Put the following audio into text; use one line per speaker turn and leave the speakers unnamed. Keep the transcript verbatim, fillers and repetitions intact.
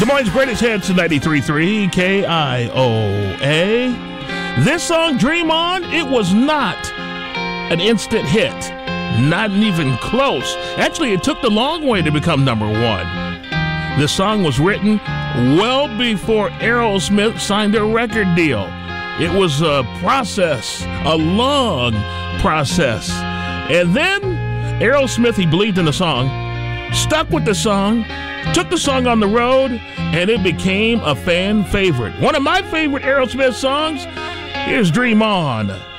Des Moines' greatest hits in ninety-three point three K I O A. This song, Dream On, it was not an instant hit. Not even close. Actually, it took the long way to become number one. This song was written well before Aerosmith signed their record deal. It was a process, a long process. And then Aerosmith, he believed in the song, stuck with the song, took the song on the road, and it became a fan favorite. One of my favorite Aerosmith songs, here's Dream On.